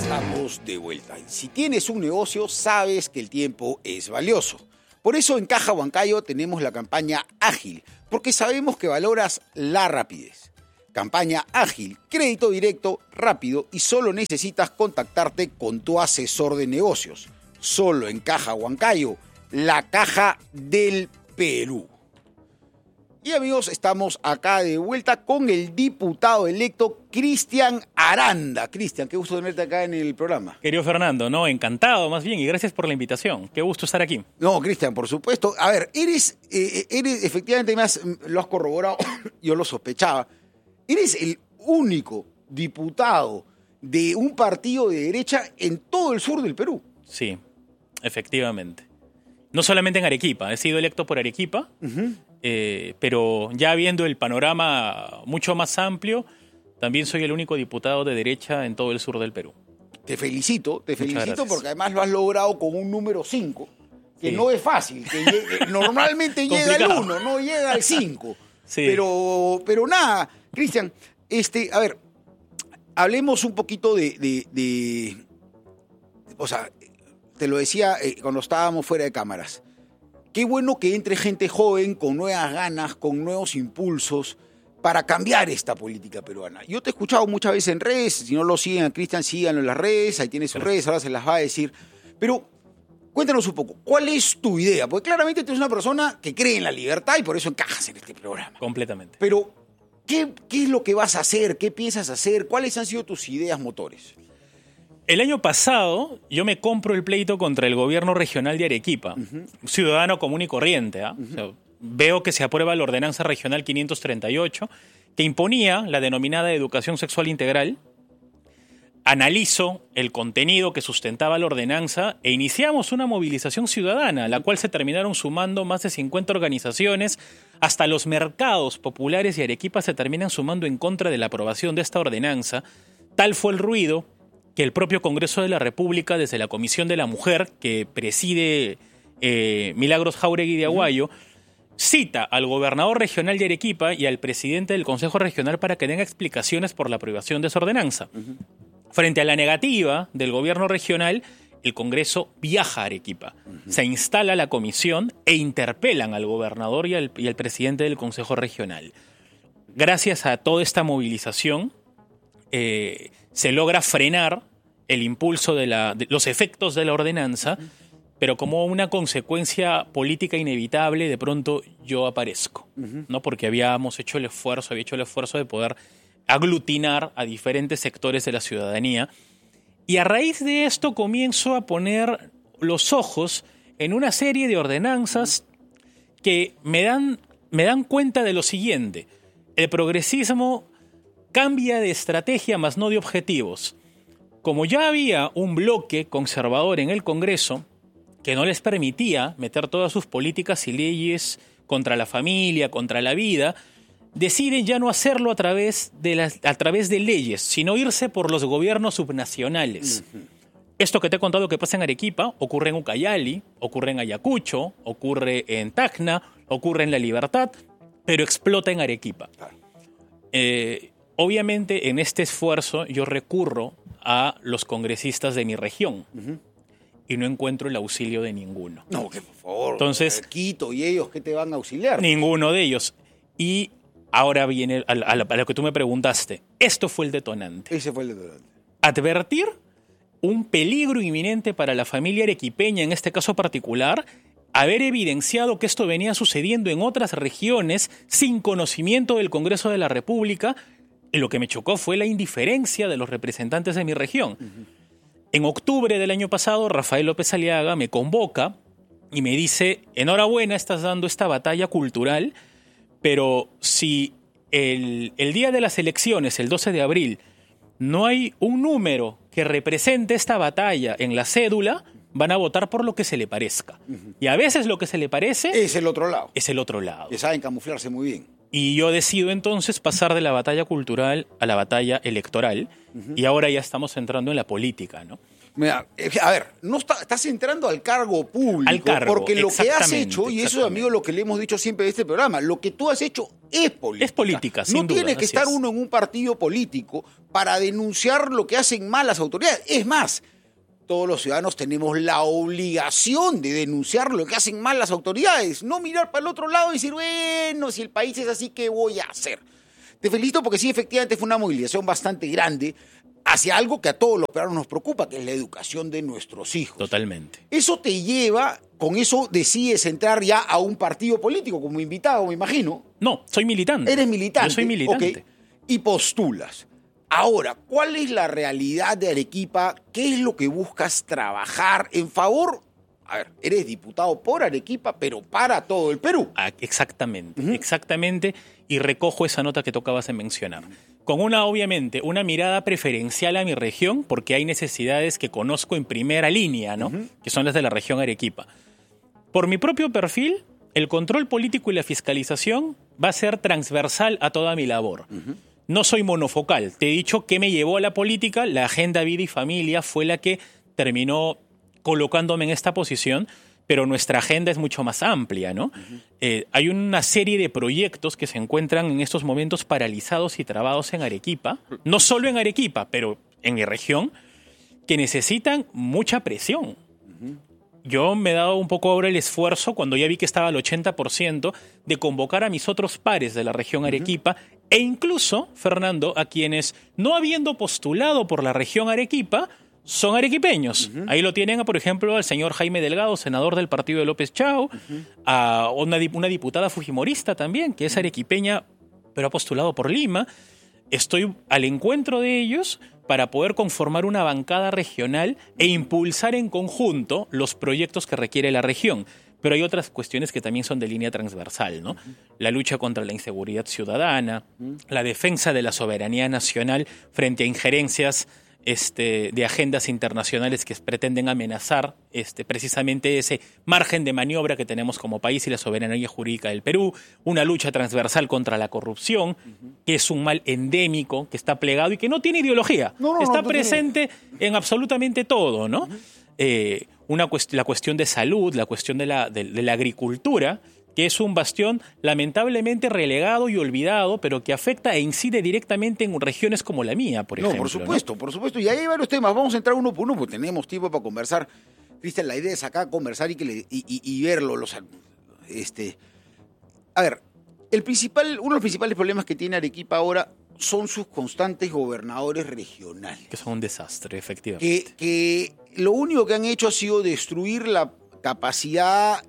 Estamos de vuelta. Y si tienes un negocio, sabes que el tiempo es valioso. Por eso en Caja Huancayo tenemos la campaña Ágil, porque sabemos que valoras la rapidez. Campaña Ágil, crédito directo, rápido y solo necesitas contactarte con tu asesor de negocios. Solo en Caja Huancayo, la caja del Perú. Y amigos, estamos acá de vuelta con el diputado electo Cristian Aranda. Cristian, qué gusto tenerte acá en el programa. Querido Fernando, no, encantado más bien y gracias por la invitación. Qué gusto estar aquí. No, Cristian, por supuesto. A ver, eres efectivamente, más lo has corroborado, yo lo sospechaba, eres el único diputado de un partido de derecha en todo el sur del Perú. Sí, efectivamente. No solamente en Arequipa, he sido electo por Arequipa, pero ya viendo el panorama mucho más amplio, también soy el único diputado de derecha en todo el sur del Perú. Te felicito gracias. porque además lo has logrado con un número 5, que Sí. no es fácil, que normalmente llega al Complicado. 1, no llega al 5. Sí. Pero nada, Cristian, a ver, hablemos un poquito o sea, te lo decía cuando estábamos fuera de cámaras. Qué bueno que entre gente joven, con nuevas ganas, con nuevos impulsos, para cambiar esta política peruana. Yo te he escuchado muchas veces en redes, si no lo siguen a Cristian, síganlo en las redes, ahí tiene sus redes, ahora se las va a decir. Pero cuéntanos un poco, ¿cuál es tu idea? Porque claramente tú eres una persona que cree en la libertad y por eso encajas en este programa. Completamente. Pero, ¿qué es lo que vas a hacer? ¿Qué piensas hacer? ¿Cuáles han sido tus ideas motores? El año pasado yo me compro el pleito contra el gobierno regional de Arequipa, un ciudadano común y corriente. O sea, veo que se aprueba la ordenanza regional 538, que imponía la denominada educación sexual integral. Analizo el contenido que sustentaba la ordenanza e iniciamos una movilización ciudadana, a la cual se terminaron sumando más de 50 organizaciones. Hasta los mercados populares y Arequipa se terminan sumando en contra de la aprobación de esta ordenanza. Tal fue el ruido que el propio Congreso de la República, desde la Comisión de la Mujer, que preside Milagros Jáuregui de Aguayo, cita al gobernador regional de Arequipa y al presidente del Consejo Regional para que den explicaciones por la aprobación de esa ordenanza. Frente a la negativa del gobierno regional, el Congreso viaja a Arequipa. Se instala la comisión e interpelan al gobernador y al presidente del Consejo Regional. Gracias a toda esta movilización, se logra frenar el impulso de los efectos de la ordenanza, pero como una consecuencia política inevitable, de pronto yo aparezco, ¿no? Porque había hecho el esfuerzo de poder aglutinar a diferentes sectores de la ciudadanía. Y a raíz de esto comienzo a poner los ojos en una serie de ordenanzas que me dan cuenta de lo siguiente. El progresismo cambia de estrategia, más no de objetivos. Como ya había un bloque conservador en el Congreso que no les permitía meter todas sus políticas y leyes contra la familia, contra la vida, deciden ya no hacerlo a través de leyes, sino irse por los gobiernos subnacionales. Esto que te he contado que pasa en Arequipa ocurre en Ucayali, ocurre en Ayacucho, ocurre en Tacna, ocurre en La Libertad, pero explota en Arequipa. Obviamente, en este esfuerzo yo recurro a los congresistas de mi región y no encuentro el auxilio de ninguno. No, que por favor, Entonces, Quito y ellos, ¿qué te van a auxiliar? Ninguno de ellos. Y ahora viene a lo que tú me preguntaste. Esto fue el detonante. Ese fue el detonante. Advertir un peligro inminente para la familia arequipeña, en este caso particular, haber evidenciado que esto venía sucediendo en otras regiones sin conocimiento del Congreso de la República. Y lo que me chocó fue la indiferencia de los representantes de mi región. En octubre del año pasado, Rafael López Aliaga me convoca y me dice: enhorabuena, estás dando esta batalla cultural, pero si el día de las elecciones, el 12 de abril, no hay un número que represente esta batalla en la cédula, van a votar por lo que se le parezca. Y a veces lo que se le parece Es el otro lado. es el otro lado. Que saben camuflarse muy bien. Y yo decido entonces pasar de la batalla cultural a la batalla electoral, y ahora ya estamos entrando en la política, ¿no? Mira, a ver, no estás entrando al cargo público. Al cargo, porque lo que has exactamente, hecho, y eso, amigo, lo que le hemos dicho siempre de este programa, lo que tú has hecho es política. Es política, sin No duda, tiene que así estar es. uno en un partido político para denunciar lo que hacen mal las autoridades. Es más, todos los ciudadanos tenemos la obligación de denunciar lo que hacen mal las autoridades, no mirar para el otro lado y decir, bueno, si el país es así, ¿qué voy a hacer? Te felicito porque sí, efectivamente fue una movilización bastante grande hacia algo que a todos los peruanos nos preocupa, que es la educación de nuestros hijos. Totalmente. Eso te lleva, con eso decides entrar ya a un partido político como invitado, me imagino. No, soy militante. Eres militante. Yo soy militante. Ok, y postulas. Ahora, ¿cuál es la realidad de Arequipa? ¿Qué es lo que buscas trabajar en favor? A ver, eres diputado por Arequipa, pero para todo el Perú. Exactamente, exactamente. Y recojo esa nota que tocabas de mencionar. Con obviamente, una mirada preferencial a mi región, porque hay necesidades que conozco en primera línea, ¿no? Que son las de la región Arequipa. Por mi propio perfil, el control político y la fiscalización va a ser transversal a toda mi labor. No soy monofocal. Te he dicho que me llevó a la política, la agenda vida y familia fue la que terminó colocándome en esta posición, pero nuestra agenda es mucho más amplia, ¿no? Hay una serie de proyectos que se encuentran en estos momentos paralizados y trabados en Arequipa, no solo en Arequipa, pero en mi región, que necesitan mucha presión. Yo me he dado un poco ahora el esfuerzo, cuando ya vi que estaba al 80%, de convocar a mis otros pares de la región Arequipa e incluso, Fernando, a quienes, no habiendo postulado por la región Arequipa, son arequipeños. Ahí lo tienen, por ejemplo, al señor Jaime Delgado, senador del partido de López Chao, a una diputada fujimorista también, que es arequipeña, pero ha postulado por Lima. Estoy al encuentro de ellos para poder conformar una bancada regional e impulsar en conjunto los proyectos que requiere la región. Pero hay otras cuestiones que también son de línea transversal, ¿no? La lucha contra la inseguridad ciudadana, la defensa de la soberanía nacional frente a injerencias de agendas internacionales que pretenden amenazar precisamente ese margen de maniobra que tenemos como país y la soberanía jurídica del Perú, una lucha transversal contra la corrupción, que es un mal endémico, que está plegado y que no tiene ideología, está presente en absolutamente todo, ¿no? La cuestión de salud, la cuestión de la agricultura, que es un bastión lamentablemente relegado y olvidado, pero que afecta e incide directamente en regiones como la mía, por ejemplo. Por supuesto. Y ahí hay varios temas. Vamos a entrar uno por uno, porque tenemos tiempo para conversar. Cristian, la idea es acá conversar y verlo. A ver, uno de los principales problemas que tiene Arequipa ahora son sus constantes gobernadores regionales. Que son un desastre, efectivamente. Que lo único que han hecho ha sido destruir la capacidad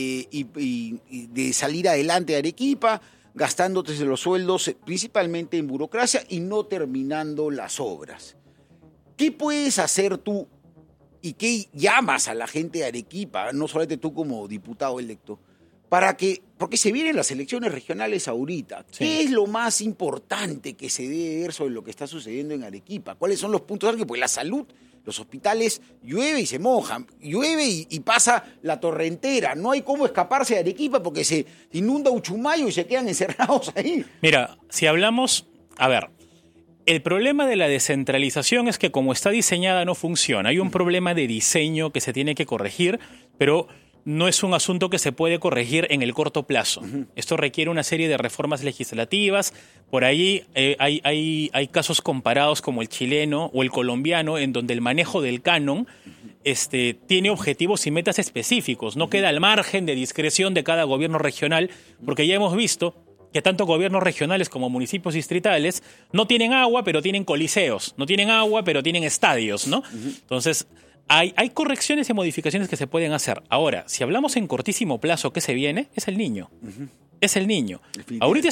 de salir adelante de Arequipa, gastándote los sueldos principalmente en burocracia y no terminando las obras. ¿Qué puedes hacer tú y qué llamas a la gente de Arequipa, no solamente tú como diputado electo, porque se vienen las elecciones regionales ahorita? Sí. ¿Qué es lo más importante que se debe ver sobre lo que está sucediendo en Arequipa? ¿Cuáles son los puntos álgidos? Pues la salud. Los hospitales llueve y se mojan, llueve y pasa la torrentera. No hay cómo escaparse de Arequipa porque se inunda Uchumayo y se quedan encerrados ahí. Mira, si hablamos, a ver, el problema de la descentralización es que como está diseñada no funciona. Hay un problema de diseño que se tiene que corregir, pero no es un asunto que se puede corregir en el corto plazo. Esto requiere una serie de reformas legislativas. Por ahí hay casos comparados como el chileno o el colombiano, en donde el manejo del canon tiene objetivos y metas específicos. No queda al margen de discreción de cada gobierno regional, porque ya hemos visto que tanto gobiernos regionales como municipios distritales no tienen agua, pero tienen coliseos. No tienen agua, pero tienen estadios, ¿no? Entonces, hay correcciones y modificaciones que se pueden hacer. Ahora, si hablamos en cortísimo plazo, ¿qué se viene? Es el niño. Es el niño. Ahorita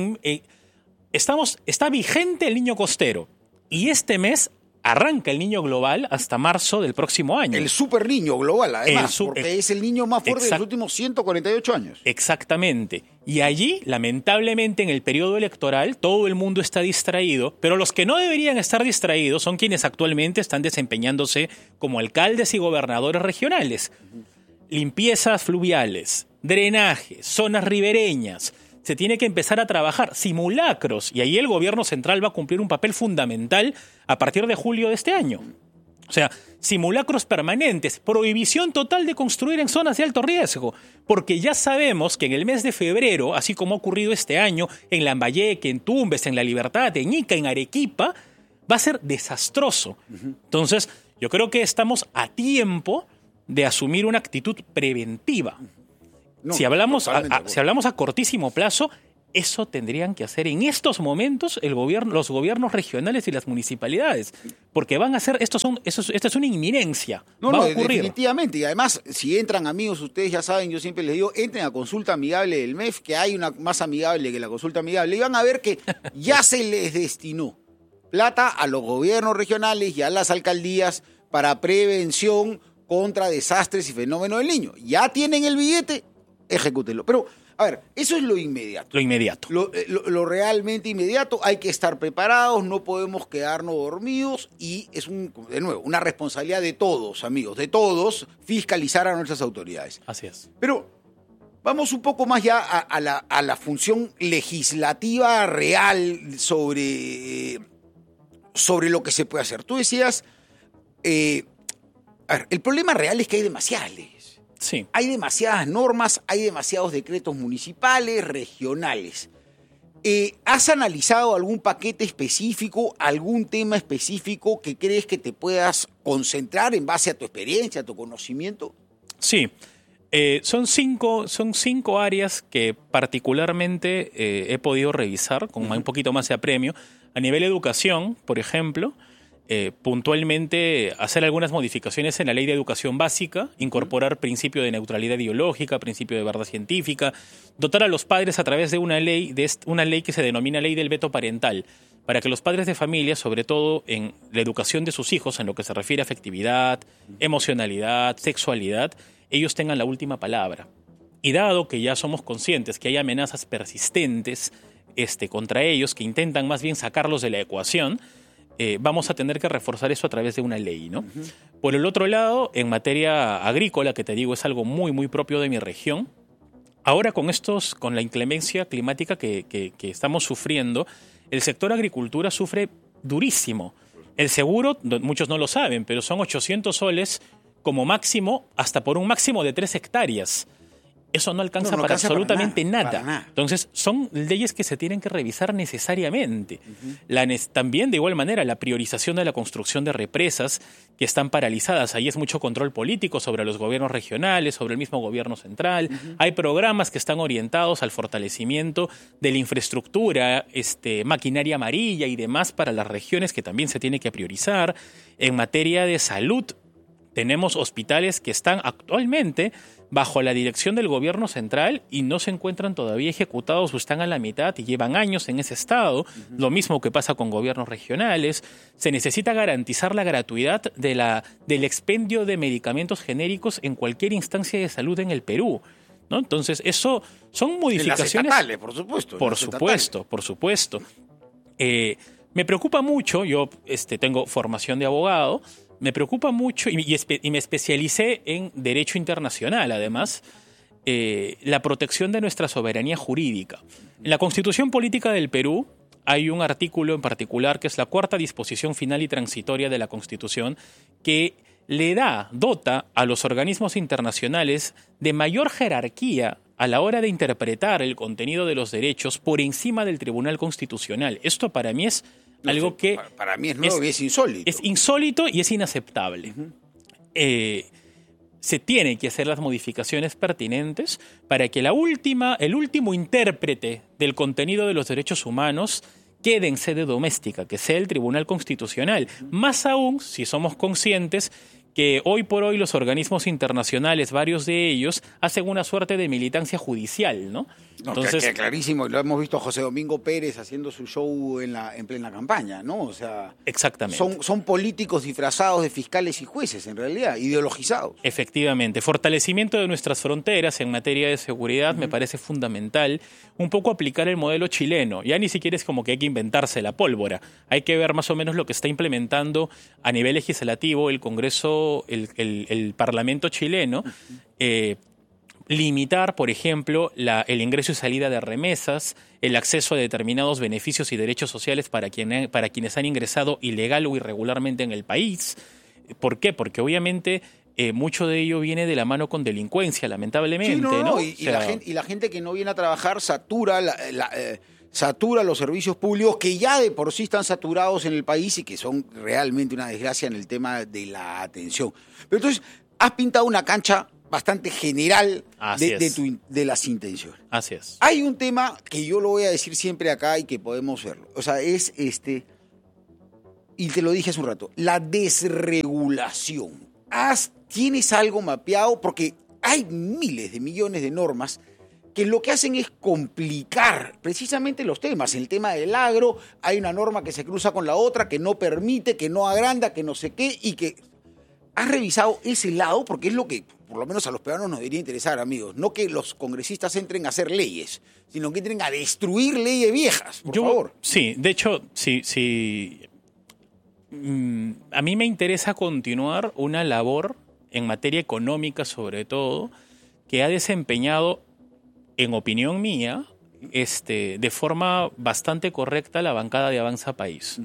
está vigente el niño costero. Y este mes arranca el niño global hasta marzo del próximo año. El super niño global, además, porque es el niño más fuerte de los últimos 148 años. Exactamente. Y allí, lamentablemente, en el periodo electoral, todo el mundo está distraído, pero los que no deberían estar distraídos son quienes actualmente están desempeñándose como alcaldes y gobernadores regionales. Limpiezas fluviales, drenaje, zonas ribereñas. Se tiene que empezar a trabajar simulacros y ahí el gobierno central va a cumplir un papel fundamental a partir de julio de este año. O sea, simulacros permanentes, prohibición total de construir en zonas de alto riesgo, porque ya sabemos que en el mes de febrero, así como ha ocurrido este año, en Lambayeque, en Tumbes, en La Libertad, en Ica, en Arequipa, va a ser desastroso. Entonces, yo creo que estamos a tiempo de asumir una actitud preventiva. No, si hablamos a cortísimo plazo, eso tendrían que hacer en estos momentos los gobiernos regionales y las municipalidades, porque van a hacer, esto es una inminencia, va a ocurrir. Definitivamente, y además, si entran, amigos, ustedes ya saben, yo siempre les digo, entren a consulta amigable del MEF, que hay una más amigable que la consulta amigable, y van a ver que ya se les destinó plata a los gobiernos regionales y a las alcaldías para prevención contra desastres y fenómenos del Niño. Ya tienen el billete, ejecútenlo. Pero, a ver, eso es lo inmediato. Lo inmediato. Lo realmente inmediato, hay que estar preparados, no podemos quedarnos dormidos y es, de nuevo, una responsabilidad de todos, amigos, de todos, fiscalizar a nuestras autoridades. Así es. Pero vamos un poco más ya a la función legislativa real sobre lo que se puede hacer. Tú decías, a ver, el problema real es que hay demasiadas leyes. Sí. Hay demasiadas normas, hay demasiados decretos municipales, regionales. ¿Has analizado algún paquete específico, algún tema específico que crees que te puedas concentrar en base a tu experiencia, a tu conocimiento? Sí. Son cinco áreas que particularmente he podido revisar con un poquito más de apremio. A nivel educación, por ejemplo, puntualmente hacer algunas modificaciones en la ley de educación básica, incorporar principio de neutralidad ideológica, principio de verdad científica, dotar a los padres a través de una ley que se denomina ley del veto parental, para que los padres de familia, sobre todo en la educación de sus hijos, en lo que se refiere a afectividad, emocionalidad, sexualidad, ellos tengan la última palabra. Y dado que ya somos conscientes que hay amenazas persistentes contra ellos, que intentan más bien sacarlos de la ecuación, vamos a tener que reforzar eso a través de una ley, ¿no? Por el otro lado, en materia agrícola, que te digo es algo muy, muy propio de mi región, ahora con la inclemencia climática que estamos sufriendo, el sector agricultura sufre durísimo. El seguro, muchos no lo saben, pero son 800 soles como máximo, hasta por un máximo de 3 hectáreas. Eso no alcanza para absolutamente nada. Entonces, son leyes que se tienen que revisar necesariamente. También, de igual manera, la priorización de la construcción de represas que están paralizadas. Ahí es mucho control político sobre los gobiernos regionales, sobre el mismo gobierno central. Hay programas que están orientados al fortalecimiento de la infraestructura, maquinaria amarilla y demás para las regiones que también se tiene que priorizar. En materia de salud, tenemos hospitales que están actualmente bajo la dirección del gobierno central y no se encuentran todavía ejecutados o están a la mitad y llevan años en ese estado. Lo mismo que pasa con gobiernos regionales. Se necesita garantizar la gratuidad del expendio de medicamentos genéricos en cualquier instancia de salud en el Perú, ¿no? Entonces, eso son modificaciones. En las estatales, por supuesto. Por supuesto. Me preocupa mucho, yo tengo formación de abogado. Me preocupa mucho, y me especialicé en Derecho Internacional, además, la protección de nuestra soberanía jurídica. En la Constitución Política del Perú hay un artículo en particular, que es la 4ª disposición final y transitoria de la Constitución, que dota a los organismos internacionales de mayor jerarquía a la hora de interpretar el contenido de los derechos por encima del Tribunal Constitucional. Esto para mí es algo que... Para mí es nuevo y es insólito. Es insólito y es inaceptable. Se tienen que hacer las modificaciones pertinentes para que el último intérprete del contenido de los derechos humanos quede en sede doméstica, que sea el Tribunal Constitucional. Más aún si somos conscientes que hoy por hoy los organismos internacionales, varios de ellos, hacen una suerte de militancia judicial, ¿no? Entonces, queda clarísimo, lo hemos visto a José Domingo Pérez haciendo su show en plena campaña, ¿no? O sea, exactamente. Son políticos disfrazados de fiscales y jueces, en realidad, ideologizados. Efectivamente. Fortalecimiento de nuestras fronteras en materia de seguridad me parece fundamental. Un poco aplicar el modelo chileno. Ya ni siquiera es como que hay que inventarse la pólvora. Hay que ver más o menos lo que está implementando a nivel legislativo el Congreso, el Parlamento chileno. Limitar, por ejemplo, el ingreso y salida de remesas, el acceso a determinados beneficios y derechos sociales para quienes han ingresado ilegal o irregularmente en el país. ¿Por qué? Porque obviamente mucho de ello viene de la mano con delincuencia, lamentablemente. Sí, ¿no? Y la gente que no viene a trabajar satura satura los servicios públicos que ya de por sí están saturados en el país y que son realmente una desgracia en el tema de la atención. Pero entonces, has pintado una cancha bastante general de las intenciones. Así es. Hay un tema que yo lo voy a decir siempre acá y que podemos verlo. O sea, es y te lo dije hace un rato, la desregulación. ¿Tienes algo mapeado? Porque hay miles de millones de normas que lo que hacen es complicar precisamente los temas. En el tema del agro hay una norma que se cruza con la otra, que no permite, que no agranda, que no sé qué, y que... ¿Has revisado ese lado? Porque es lo que, por lo menos a los peruanos nos debería interesar, amigos. No que los congresistas entren a hacer leyes, sino que entren a destruir leyes viejas, por favor. Sí, de hecho, sí. A mí me interesa continuar una labor en materia económica, sobre todo, que ha desempeñado, en opinión mía, de forma bastante correcta la bancada de Avanza País.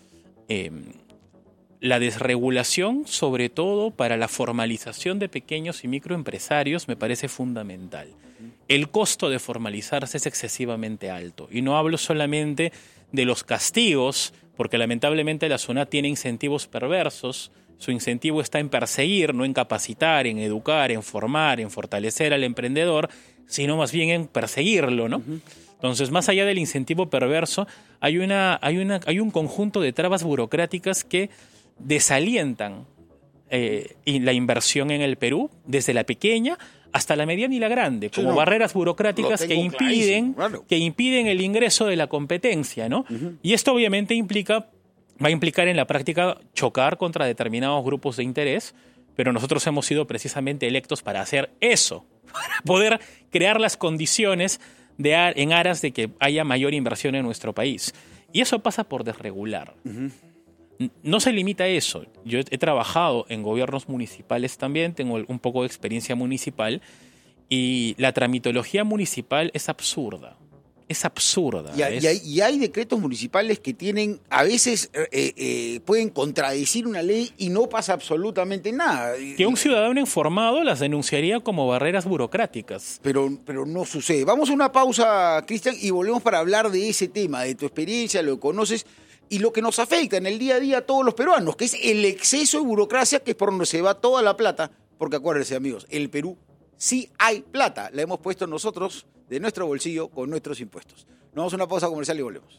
La desregulación, sobre todo para la formalización de pequeños y microempresarios, me parece fundamental. El costo de formalizarse es excesivamente alto. Y no hablo solamente de los castigos, porque lamentablemente la SUNAT tiene incentivos perversos. Su incentivo está en perseguir, no en capacitar, en educar, en formar, en fortalecer al emprendedor, sino más bien en perseguirlo, ¿no? Entonces, más allá del incentivo perverso, hay un conjunto de trabas burocráticas que desalientan la inversión en el Perú, desde la pequeña hasta la mediana y la grande, como barreras burocráticas que impiden el ingreso de la competencia, ¿no? Y esto obviamente va a implicar en la práctica chocar contra determinados grupos de interés, pero nosotros hemos sido precisamente electos para hacer eso, para poder crear las condiciones en aras de que haya mayor inversión en nuestro país. Y eso pasa por desregular. No se limita a eso. Yo he trabajado en gobiernos municipales también, tengo un poco de experiencia municipal, y la tramitología municipal es absurda. Es absurda. Y hay decretos municipales que tienen, a veces pueden contradecir una ley y no pasa absolutamente nada. Que un ciudadano informado las denunciaría como barreras burocráticas. Pero no sucede. Vamos a una pausa, Cristian, y volvemos para hablar de ese tema, de tu experiencia, lo que conoces y lo que nos afecta en el día a día a todos los peruanos, que es el exceso de burocracia, que es por donde se va toda la plata. Porque acuérdense, amigos, el Perú sí hay plata. La hemos puesto nosotros de nuestro bolsillo con nuestros impuestos. Nos vamos a una pausa comercial y volvemos.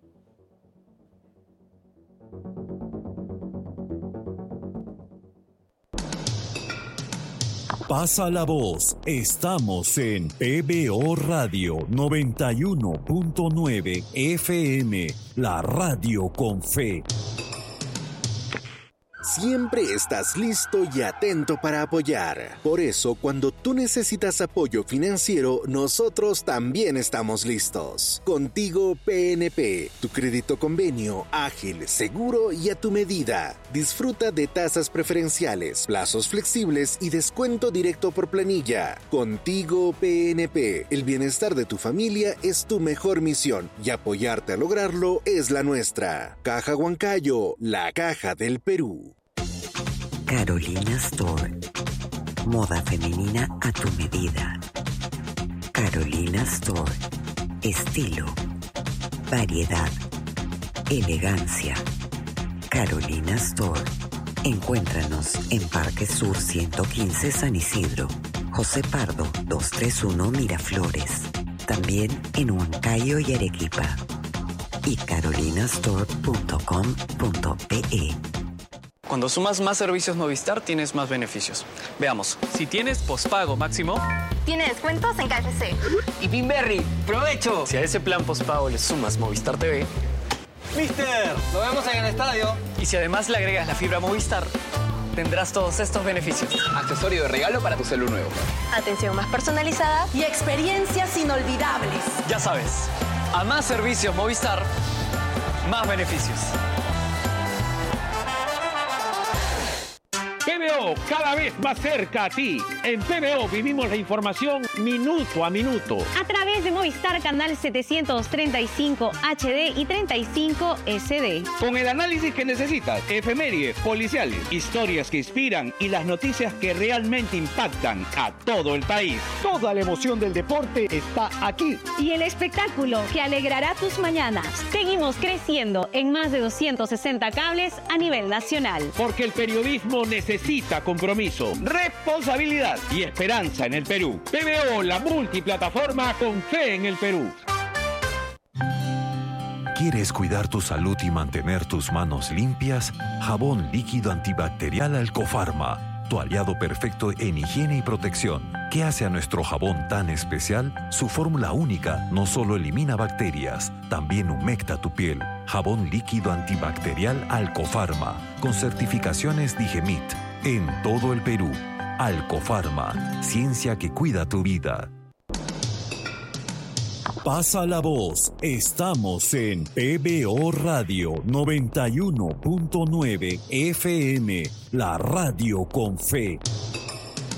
Pasa la voz. Estamos en PBO Radio 91.9 FM, la radio con fe. Siempre estás listo y atento para apoyar. Por eso, cuando tú necesitas apoyo financiero, nosotros también estamos listos. Contigo PNP, tu crédito convenio, ágil, seguro y a tu medida. Disfruta de tasas preferenciales, plazos flexibles y descuento directo por planilla. Contigo PNP, el bienestar de tu familia es tu mejor misión y apoyarte a lograrlo es la nuestra. Caja Huancayo, la caja del Perú. Carolina Store. Moda femenina a tu medida. Carolina Store. Estilo. Variedad. Elegancia. Carolina Store. Encuéntranos en Parque Sur 115 San Isidro. José Pardo 231 Miraflores. También en Huancayo y Arequipa. Y carolinastore.com.pe. Cuando sumas más servicios Movistar, tienes más beneficios. Veamos. Si tienes pospago máximo, tiene descuentos en KFC. Y Pinberry, ¡provecho! Si a ese plan pospago le sumas Movistar TV, ¡Mister! ¡Lo vemos en el estadio! Y si además le agregas la fibra Movistar, tendrás todos estos beneficios. Accesorio de regalo para tu celu nuevo. Atención más personalizada y experiencias inolvidables. Ya sabes, a más servicios Movistar, más beneficios. PBO, cada vez más cerca a ti. En PBO vivimos la información minuto a minuto. A través de Movistar Canal 735 HD y 35 SD. Con el análisis que necesitas, efemérides, policiales, historias que inspiran y las noticias que realmente impactan a todo el país. Toda la emoción del deporte está aquí. Y el espectáculo que alegrará tus mañanas. Seguimos creciendo en más de 260 cables a nivel nacional. Porque el periodismo necesita compromiso, responsabilidad y esperanza en el Perú. PBO, la multiplataforma con fe en el Perú. ¿Quieres cuidar tu salud y mantener tus manos limpias? Jabón líquido antibacterial Alcofarma. Tu aliado perfecto en higiene y protección. ¿Qué hace a nuestro jabón tan especial? Su fórmula única no solo elimina bacterias, también humecta tu piel. Jabón líquido antibacterial Alcofarma, con certificaciones Digemit. En todo el Perú. Alcofarma, ciencia que cuida tu vida. Pasa la voz. Estamos en PBO Radio 91.9 FM, la radio con fe.